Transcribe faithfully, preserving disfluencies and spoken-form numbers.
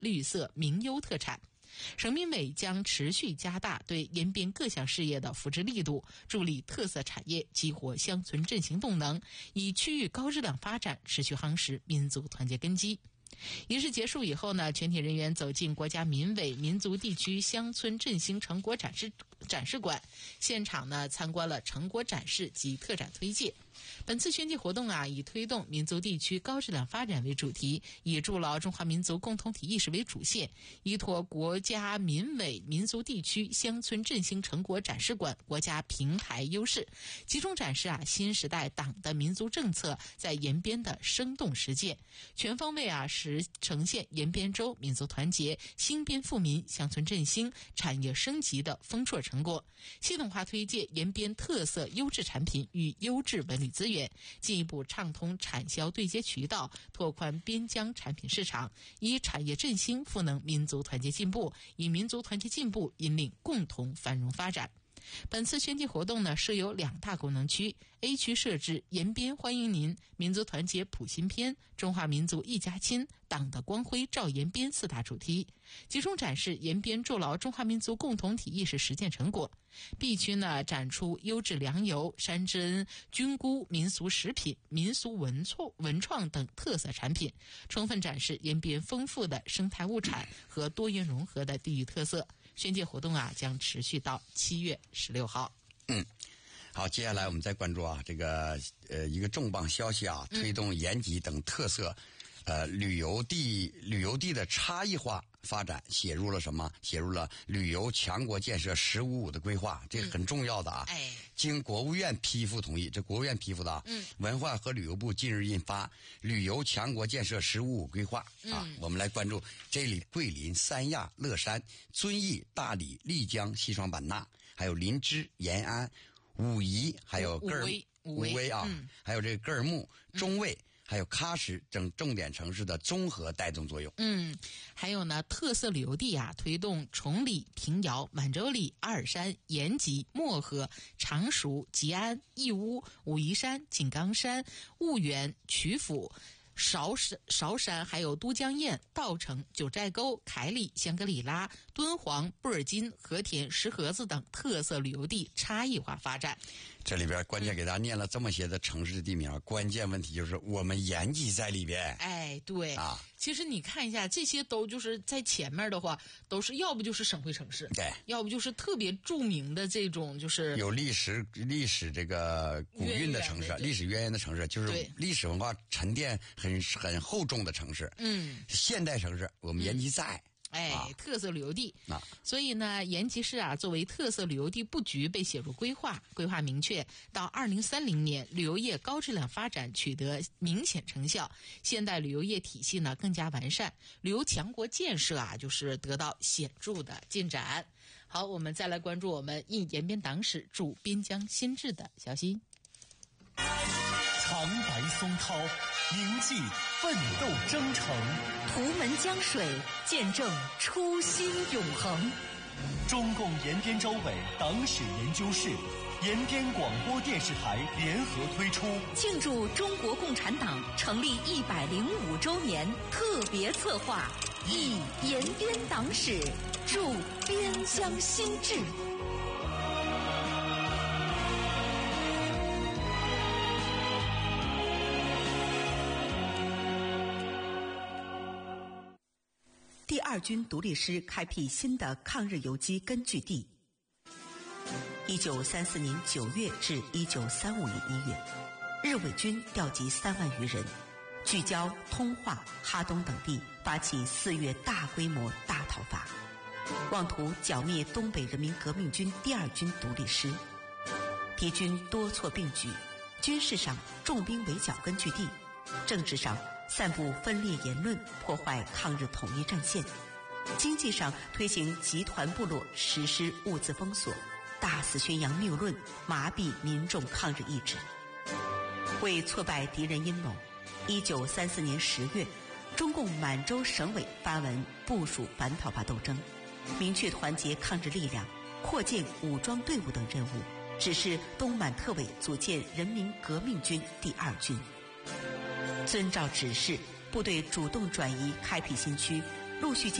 绿色名优特产。省民委将持续加大对延边各项事业的扶持力度，助力特色产业激活乡村振兴动能，以区域高质量发展持续夯实民族团结根基。仪式结束以后呢，全体人员走进国家民委民族地区乡村振兴成果展示展示馆，现场呢参观了成果展示及特展推介。本次宣介活动啊，以推动民族地区高质量发展为主题，以筑牢中华民族共同体意识为主线，依托国家民委民族地区乡村振兴成果展示馆国家平台优势，集中展示啊新时代党的民族政策在延边的生动实践，全方位啊实呈现延边州民族团结、兴边富民、乡村振兴、产业升级的丰硕成果，系统化推介延边特色优质产品与优质文旅资源，进一步畅通产销对接渠道，拓宽边疆产品市场，以产业振兴赋能民族团结进步，以民族团结进步引领共同繁荣发展。本次宣介活动呢，设有两大功能区。A 区设置延边欢迎您、民族团结谱新篇、中华民族一家亲、党的光辉照延边四大主题，集中展示延边筑牢中华民族共同体意识实践成果。B 区呢，展出优质粮油、山珍、菌菇、民俗食品、民俗文创文创等特色产品，充分展示延边丰富的生态物产和多元融合的地域特色。宣介活动啊，将持续到七月十六号。 嗯，好，接下来我们再关注啊，这个呃一个重磅消息啊，推动延吉等特色呃旅游地旅游地的差异化发展，写入了什么？写入了旅游强国建设“十五五”的规划，这个很重要的啊。 嗯、哎， 经国务院批复同意，这国务院批复的啊。嗯。文化和旅游部近日印发《旅游强国建设“十五五”规划》啊，嗯、我们来关注这里：桂林、三亚、乐山、遵义、大理、丽江、西双版纳，还有林芝、延安、武夷，还有个尔武威啊，嗯、还有这个格尔木、中卫。嗯还有喀什等重点城市的综合带动作用。 嗯，还有呢，特色旅游地啊，推动崇礼、平遥、满洲里、阿尔山、延吉、漠河、常熟、吉安、义乌、武夷山、井冈山、婺源、曲阜、韶山、韶山，还有都江堰、稻城、九寨沟、凯里、香格里拉、敦煌、布尔津、和田、石河子等特色旅游地差异化发展。 这里边关键给大家念了这么些的城市的地名，嗯、关键问题就是我们延吉在里边。 哎，对啊， 其实你看一下，这些都就是在前面的话，都是要不就是省会城市， 对， 要不就是特别著名的这种就是有历史历史这个古韵的城市，历史渊源的城市，就是历史文化沉淀很很厚重的城市。嗯，现代城市，我们延吉在。嗯哎， 啊、 特色旅游地啊， 所以呢，延吉市啊作为特色旅游地布局被写入规划，规划明确，到二零三零年，旅游业高质量发展取得明显成效，现代旅游业体系呢更加完善，旅游强国建设啊就是得到显著的进展。好，我们再来关注我们印延边党史驻边疆新制的消息。 长白松涛，铭记奋斗征程； 图门江水，见证初心永恒。 中共延边州委党史研究室、延边广播电视台联合推出庆祝中国共产党成立一百零五周年特别策划《忆延边党史驻边疆新制》。第二军独立师开辟新的抗日游击根据地。一九三四年九月至一九三五年一月，日伪军调集三万余人，聚焦通化、哈东等地，发起四月大规模大讨伐，妄图剿灭东北人民革命军第二军独立师。敌军多措并举，军事上重兵围剿根据地，政治上散布分裂言论，破坏抗日统一战线；经济上推行集团部落实施物资封锁，大肆宣扬谬论，麻痹民众抗日意志。为挫败敌人阴谋，一九三四年十月，中共满洲省委发文部署反讨伐斗争，明确团结抗日力量，扩建武装队伍等任务，指示东满特委组建人民革命军第二军。遵照指示，部队主动转移开辟新区， 陆续